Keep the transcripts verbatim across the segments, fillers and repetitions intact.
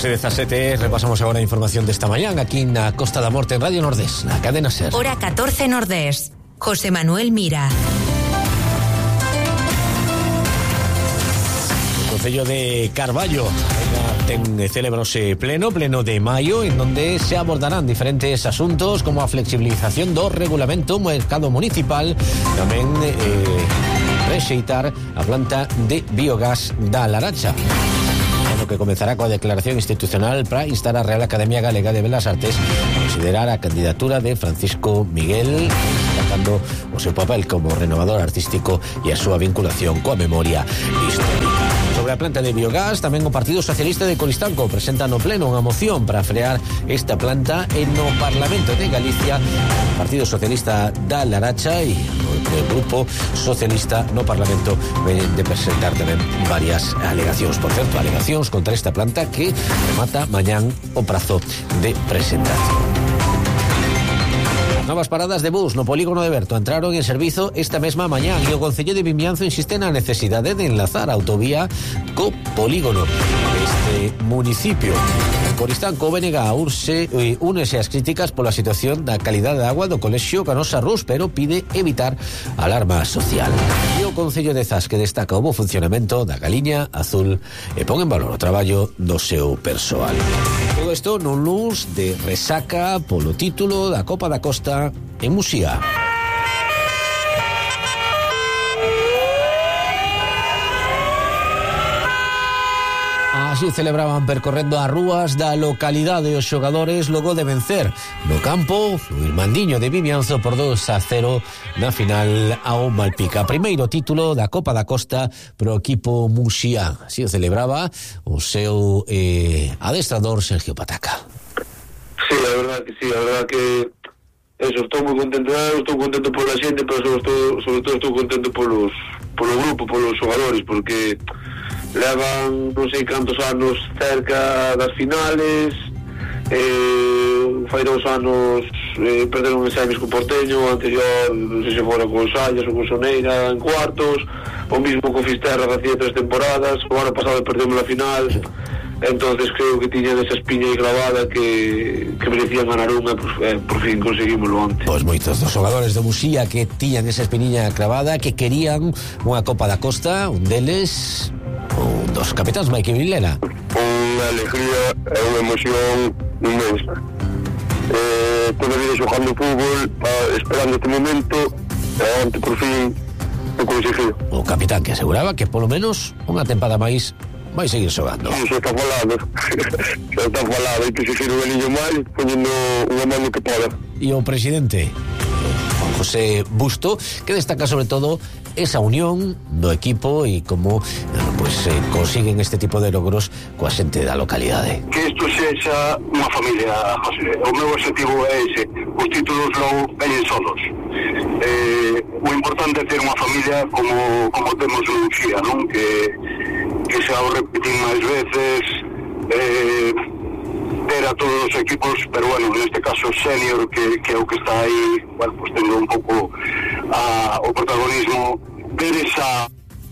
doce dezasete, repasamos agora a información desta mañán aquí na Costa da Morte en Radio Nordés, na cadena SER. Hora catorce Nordés. José Manuel Mira. O Concello de Carballo ten celebrose pleno, pleno de maio, en donde se abordarán diferentes asuntos como a flexibilización do regulamento mercado municipal, tamén eh, rexeitar a planta de biogás da Laracha, que comenzará coa declaración institucional para instar a Real Academia Galega de Belas Artes a considerar a candidatura de Francisco Miguel, destacando o seu papel como renovador artístico e a súa vinculación coa memoria histórica. Sobre a planta de biogás, tamén o Partido Socialista de Coristanco presenta no pleno unha moción para frear esta planta e no Parlamento de Galicia o Partido Socialista da Laracha e o Grupo Socialista no Parlamento ven de presentar tamén varias alegacións. Por certo, alegacións contra esta planta que remata mañán o prazo de presentación. Novas paradas de bus no polígono de Berto entraron en servizo esta mesma mañán e o Concello de Vimianzo insiste na necesidade de enlazar a autovía co polígono deste municipio. Coristanco B N G urse, eh, únese ás críticas pola situación da calidade de agua do colexio Canosa Rus, pero pide evitar alarma social. E o Concello de Zas que destaca o bo funcionamento da Galiña Azul e pon en valor o traballo do seu persoal. Todo isto nun luns de resaca polo título da Copa da Costa en Muxía. Así celebraban percorrendo as rúas da localidade os xogadores logo de vencer no campo o Irmandiño de Vimianzo por dos a cero na final ao Malpica. Primeiro título da Copa da Costa pro equipo Muxía. Así o celebraba o seu eh, adestrador Sergio Pataca. Sí, a verdad que sí, a verdad que eso, estou moi contento, estou contento pola xente, pero sobre todo, sobre todo estou contento polos, polo grupo, polos xogadores, porque levan non sei cantos anos cerca das finales, eh, fai dous anos eh, perderon en semis co Porteño, anterior non sei se fora con Sallas ou con Soneira en cuartos, o mismo con Fisterra hacía tres temporadas, o ano pasado perdemos a final. Entonces creo que tiñan esa espiña aí clavada que, que merecían ganar unha, pues, eh, por fin conseguímoslo antes. Pois moitos dos xogadores de Muxía que tiñan esa espiña clavada, que querían unha Copa da Costa, un deles, un dos capitáns, Maike Vilena. Unha alegría e unha emoción inmensa. Eh, toda a vida xogando fútbol, esperando este momento, e ante por fin o conseguiu. O capitán que aseguraba que polo menos unha tempada máis vai seguir xogando. Sí, xa está falado. Xa está falado. Hai que seguir o veliño máis, poñendo unha mano que poda. E o presidente, Juan José Busto, que destaca sobre todo esa unión do equipo e como pues, eh, consiguen este tipo de logros coa xente da localidade. Que isto sexa unha familia, José. O meu objetivo é ese. Os títulos logo veñen solos. Eh, o importante é ter unha familia como, como temos en Muxía, non? Que que xa o repetir máis veces, eh, ter a todos os equipos, pero bueno, neste caso senior, que, que é o que está aí, bueno, pues tendo un pouco a, o protagonismo, ver esa...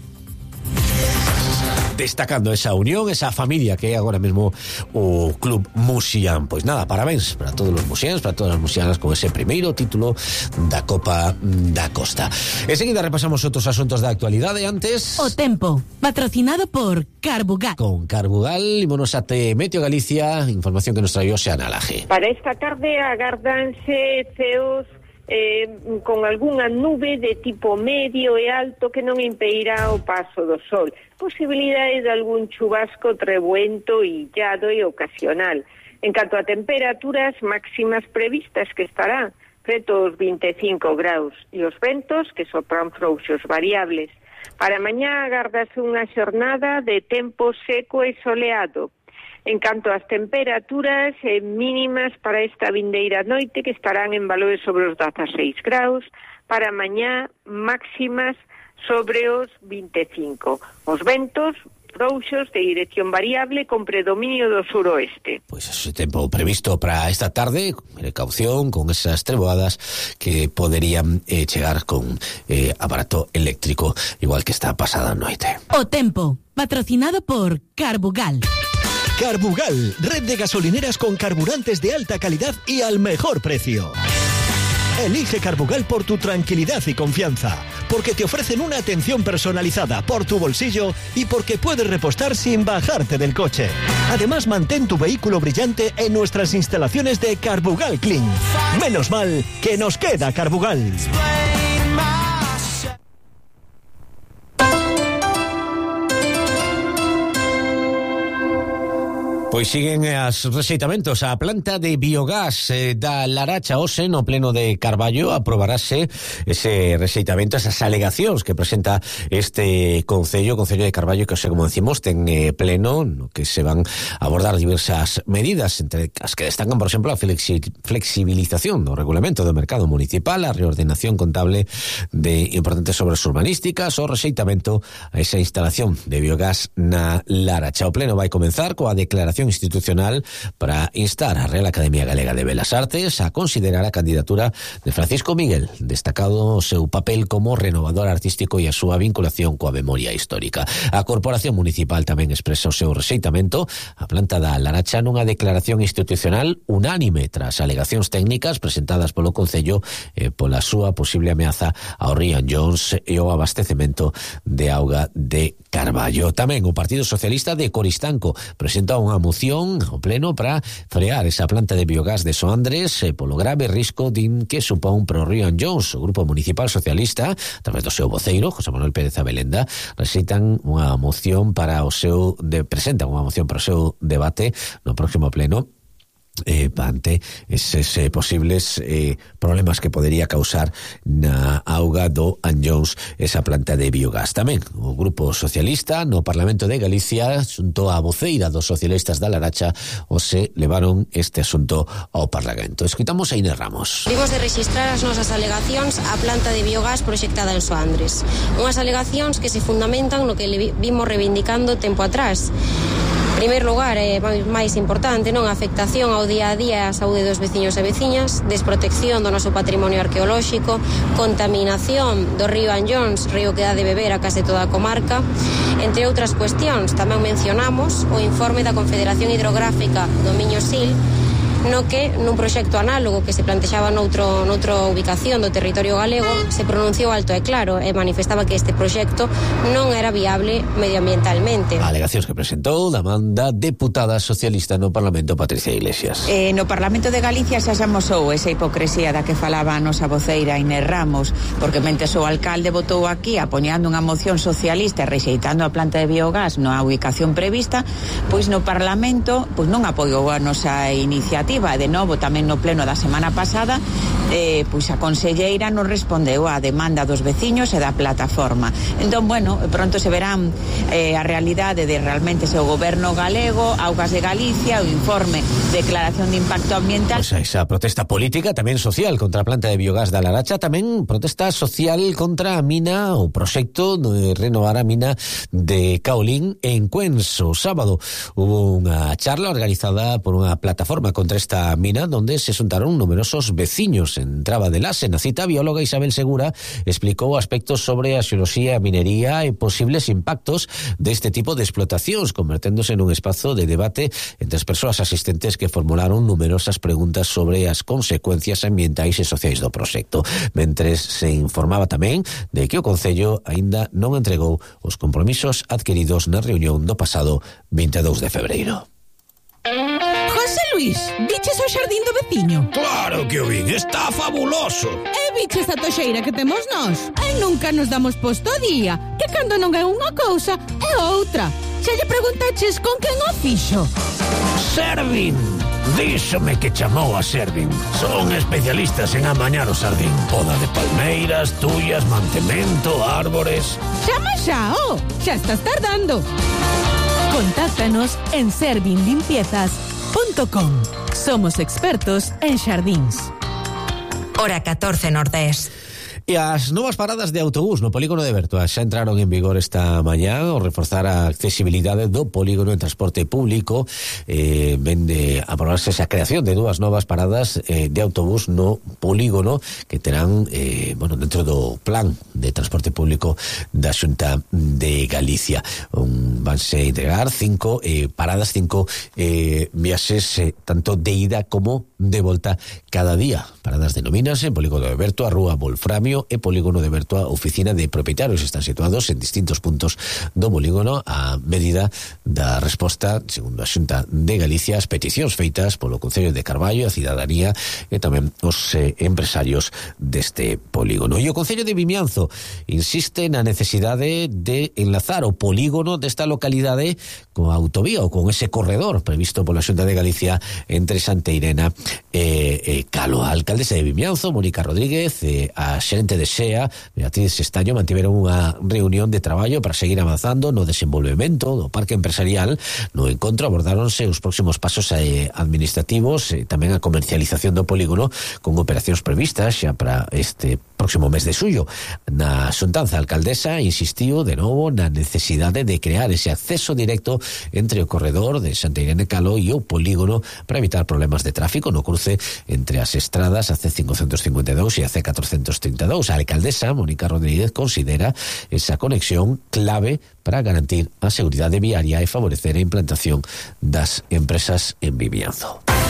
Destacando esa unión, esa familia que é agora mesmo o Club Muxián. Pois nada, parabéns para todos os muxiáns, para todas as muxianas con ese primeiro título da Copa da Costa. Enseguida repasamos outros asuntos da actualidade. Antes... O tempo, patrocinado por Carbugal. Con Carbugal, ímonos ate Meteo Galicia, información que nos traio Xana Laje. Para esta tarde agárdanse ceos Eh, con algunha nube de tipo medio e alto que non impedirá o paso do sol. Posibilidade de algún chubasco, trebuento, illado e ocasional. En canto a temperaturas máximas previstas, que estarán preto os vinte e cinco graus, e os ventos que sopran frouxos variables. Para mañá agardase unha xornada de tempo seco e soleado. En canto ás temperaturas eh, mínimas para esta vindeira noite, que estarán en valores sobre os dezaseis graus, para mañá máximas sobre os vinte e cinco. Os ventos frouxos de dirección variable con predominio do suroeste. Pois ese tempo previsto para esta tarde, precaución con esas treboadas que poderían eh, chegar con eh, aparato eléctrico, igual que esta pasada noite. O tempo, patrocinado por Carbugal. Carbugal, red de gasolineras con carburantes de alta calidad y al mejor precio. Elige Carbugal por tu tranquilidad y confianza, porque te ofrecen una atención personalizada por tu bolsillo y porque puedes repostar sin bajarte del coche. Además, mantén tu vehículo brillante en nuestras instalaciones de Carbugal Clean. Menos mal que nos queda Carbugal. Pois siguen as rexeitamentos. A planta de biogás eh, da Laracha hoxe no pleno de Carballo aprobarase ese rexeitamento, esas alegacións que presenta este Concello, Concello de Carballo, que hoxe, como decimos, ten eh, pleno, no que se van a abordar diversas medidas, entre as que destacan, por exemplo, a flexi flexibilización do regulamento do mercado municipal, a reordenación contable de importantes obras urbanísticas, o rexeitamento a esa instalación de biogás na Laracha. O pleno vai comenzar coa declaración institucional para instar a Real Academia Galega de Belas Artes a considerar a candidatura de Francisco Miguel, destacado o seu papel como renovador artístico e a súa vinculación coa memoria histórica. A Corporación Municipal tamén expresa o seu rexeitamento a planta da Laracha nunha declaración institucional unánime tras alegacións técnicas presentadas polo Concello e pola súa posible ameaza ao río Anllóns e o abastecemento de auga de Carballo. Tamén o Partido Socialista de Coristanco presenta unha moción ao pleno para frear esa planta de biogás de Soandres eh, polo grave risco din que supón pro río Anllóns. O Grupo Municipal Socialista, a través do seu voceiro, José Manuel Pérez Abelenda, recitan unha moción para o seu de, presentan unha moción para o seu debate no próximo pleno Eh, ante eses eh, posibles eh, problemas que podería causar na auga do Anllóns esa planta de biogás. Tamén o Grupo Socialista no Parlamento de Galicia, xunto a voceira dos socialistas da Laracha, o se levaron este asunto ao Parlamento. Escoitamos a Inés Ramos. Vimos de registrar as nosas alegacións á planta de biogás proxectada en Soandres. Unhas alegacións que se fundamentan no que vimos reivindicando tempo atrás. En primeiro lugar, é máis importante, non, a afectación ao día a día á saúde dos veciños e veciñas, desprotección do noso patrimonio arqueolóxico, contaminación do río Anllóns, río que dá de beber a case toda a comarca, entre outras cuestións. Tamén mencionamos o informe da Confederación Hidrográfica do Miño Sil, no que nun proxecto análogo que se plantexaba noutro, noutra ubicación do territorio galego se pronunciou alto e claro e manifestaba que este proxecto non era viable medioambientalmente. Alegacións que presentou da manda deputada socialista no Parlamento, Patricia Iglesias. Eh, no Parlamento de Galicia xa se amosou esa hipocresía da que falaba a nosa voceira Inés Ramos, porque mentes o alcalde votou aquí apoiando unha moción socialista e rexeitando a planta de biogás na ubicación prevista, pois no Parlamento pois non apoiou a nosa iniciativa. De novo, tamén no pleno da semana pasada, eh, pois a conselleira non respondeu á demanda dos veciños e da plataforma. Entón, bueno, pronto se verán eh, a realidade de realmente se o goberno galego, Augas de Galicia, o informe Declaración de Impacto Ambiental. Pois pues esa protesta política, tamén social, contra a planta de biogás da Laracha, tamén protesta social contra a mina, o proxecto de renovar a mina de Caolín en Cuenso. O sábado hubo unha charla organizada por unha plataforma contra esta mina, donde se xuntaron numerosos veciños. En Traba de Lase, na cita, a bióloga Isabel Segura explicou aspectos sobre a xeoloxía, a minería e posibles impactos deste tipo de explotacións, converténdose nun espazo de debate entre as persoas asistentes que formularon numerosas preguntas sobre as consecuencias ambientais e sociais do proxecto. Mentres se informaba tamén de que o Concello aínda non entregou os compromisos adquiridos na reunión do pasado vinte e dous de febreiro. José Luis, viches o xardín do veciño? Claro que o vin, está fabuloso. E viches a toxeira que temos nós? E nunca nos damos posto a día, que cando non é unha cousa, é outra. Xa lle preguntaches con quen o fixo? Servin. Díxome que chamou a Servin. Son especialistas en amañar o xardín. Poda de palmeiras, tuyas, mantemento, árbores. Chama xa, oh, xa estás tardando. Contáctanos en servin limpiezas punto com. Somos expertos en xardíns. Hora catorce Nordés. E as novas paradas de autobús no polígono de Bertoa xa entraron en vigor esta mañá ao reforzar a accesibilidade do polígono en transporte público. Eh, ven de aprobarse esa creación de dúas novas paradas eh, de autobús no polígono que terán eh, bueno, dentro do plan de transporte público da Xunta de Galicia. Um, vanse integrar cinco eh, paradas, cinco eh, viaxes eh, tanto de ida como de volta cada día. Paradas denomínase en polígono de Bertoa, Rúa Wolframio e polígono de Bertoa, oficina de propietarios. Están situados en distintos puntos do polígono a medida da resposta, segundo a Xunta de Galicia, as peticións feitas polo Concello de Carballo, a cidadanía e tamén os eh, empresarios deste polígono. E o Concello de Vimianzo insiste na necesidade de enlazar o polígono desta localidade con a autovía ou con ese corredor previsto pola Xunta de Galicia entre Santeirena e, e Calo. A alcaldesa de Vimianzo, Mónica Rodríguez, e a xerente de Xea, Beatriz Estaño, mantiveron unha reunión de traballo para seguir avanzando no desenvolvemento do parque empresarial. No encontro abordáronse os próximos pasos eh, administrativos e tamén a comercialización do polígono con operacións previstas xa para este próximo mes de xullo. Na xuntanza, a alcaldesa insistiu de novo na necesidade de crear ese acceso directo entre o corredor de Santeirena e Calo e o polígono para evitar problemas de tráfico no cruce entre as estradas a C cincuenta e cincuenta e dous e a C catrocentos trinta e dous. A alcaldesa, Mónica Rodríguez, considera esa conexión clave para garantir a seguridade viaria e favorecer a implantación das empresas en Vimianzo.